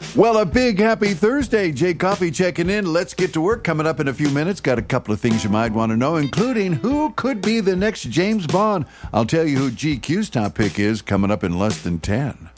Well, a big happy Thursday. Jay Coffee checking in. Let's get to work. Coming up in a few minutes. Got a couple of things you might want to know, including who could be the next James Bond. I'll tell you who GQ's top pick is coming up in less than 10.